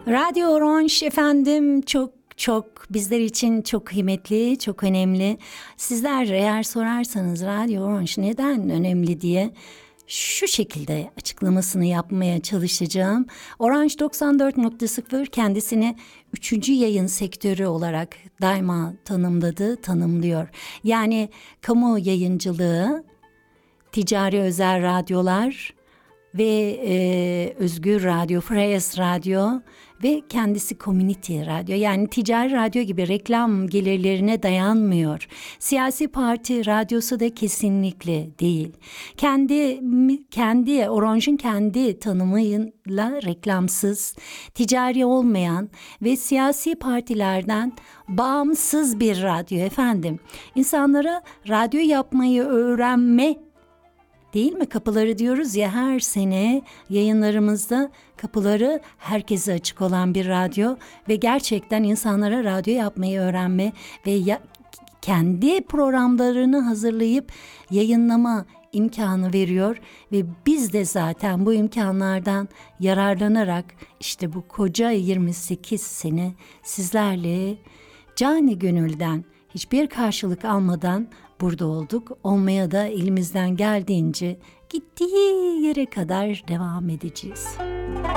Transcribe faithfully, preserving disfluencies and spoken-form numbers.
Radyo Orange efendim çok çok bizler için çok kıymetli, çok önemli. Sizler eğer sorarsanız Radyo Orange neden önemli diye şu şekilde açıklamasını yapmaya çalışacağım. Orange doksan dört nokta sıfır kendisini üçüncü yayın sektörü olarak daima tanımladı, tanımlıyor. Yani kamu yayıncılığı, ticari özel radyolar ve e, özgür radyo, Freyas Radyo ve kendisi community radyo, yani ticari radyo gibi reklam gelirlerine dayanmıyor. Siyasi parti radyosu da kesinlikle değil. Kendi kendi Orange'ın kendi tanımıyla reklamsız, ticari olmayan ve siyasi partilerden bağımsız bir radyo efendim. İnsanlara radyo yapmayı öğrenme, değil mi? Kapıları diyoruz ya, her sene yayınlarımızda kapıları herkese açık olan bir radyo ve gerçekten insanlara radyo yapmayı öğrenme ve ya, kendi programlarını hazırlayıp yayınlama imkanı veriyor ve biz de zaten bu imkanlardan yararlanarak işte bu koca yirmi sekiz sene sizlerle cani gönülden, hiçbir karşılık almadan burada olduk. Olmaya da elimizden geldiğince gittiği yere kadar devam edeceğiz.